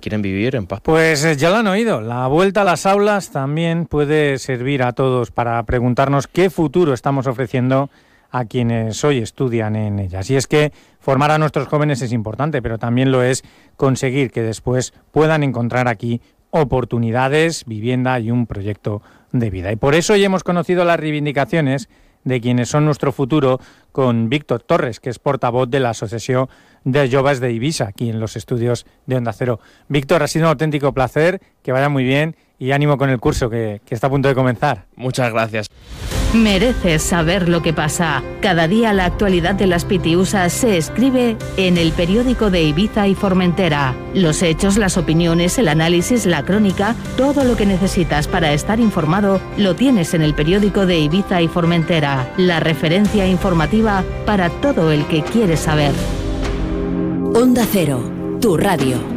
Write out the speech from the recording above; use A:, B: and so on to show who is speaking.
A: quieren vivir en paz.
B: Pues ya lo han oído, la vuelta a las aulas también puede servir a todos para preguntarnos qué futuro estamos ofreciendo a quienes hoy estudian en ellas. Y es que formar a nuestros jóvenes es importante, pero también lo es conseguir que después puedan encontrar aquí oportunidades, vivienda y un proyecto de vida. Y por eso hoy hemos conocido las reivindicaciones de quienes son nuestro futuro con Víctor Torres, que es portavoz de la Asociación de Joves de Ibiza, aquí en los estudios de Onda Cero. Víctor, ha sido un auténtico placer, que vaya muy bien y ánimo con el curso que está a punto de comenzar.
A: Muchas gracias.
C: Mereces saber lo que pasa. Cada día la actualidad de las Pitiusas se escribe en el periódico de Ibiza y Formentera. Los hechos, las opiniones, el análisis, la crónica, todo lo que necesitas para estar informado lo tienes en el periódico de Ibiza y Formentera. La referencia informativa para todo el que quiere saber.
D: Onda Cero, tu radio.